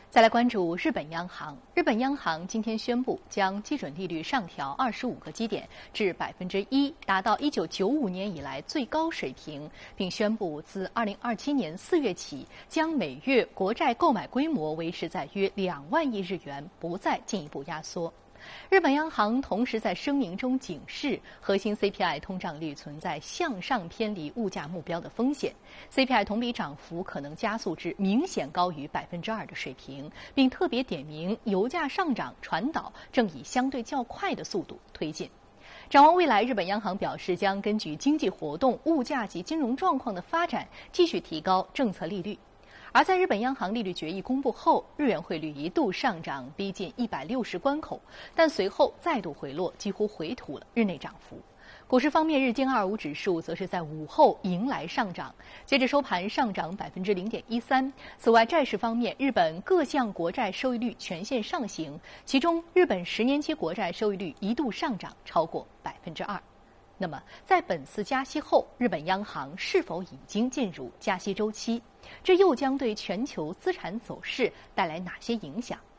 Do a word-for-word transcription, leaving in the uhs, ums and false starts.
再来关注日本央行。日本央行今天宣布将基准利率上调二十五个基点至百分之一，达到一九九五年以来最高水平，并宣布自二零二七年四月起，将每月国债购买规模维持在约两万亿日元，不再进一步压缩。日本央行同时在声明中警示，核心 C P I 通胀率存在向上偏离物价目标的风险 ，C P I 同比涨幅可能加速至明显高于百分之二的水平，并特别点名油价上涨传导正以相对较快的速度推进。展望未来，日本央行表示将根据经济活动、物价及金融状况的发展，继续提高政策利率。而在日本央行利率决议公布后，日元汇率一度上涨逼近一百六十关口，但随后再度回落，几乎回吐了日内涨幅。股市方面，日经二五指数则是在午后迎来上涨，截至收盘上涨百分之零点一三。此外，债市方面，日本各项国债收益率全线上行，其中日本十年期国债收益率一度上涨超过百分之二。那么，在本次加息后，日本央行是否已经进入加息周期？这又将对全球资产走势带来哪些影响？